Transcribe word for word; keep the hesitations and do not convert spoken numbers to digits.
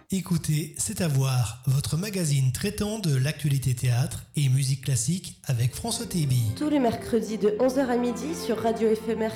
Écoutez, c'est à voir, votre magazine traitant de l'actualité théâtre et musique classique avec François Téby. Tous les mercredis de onze heures à midi sur Radio Éphémère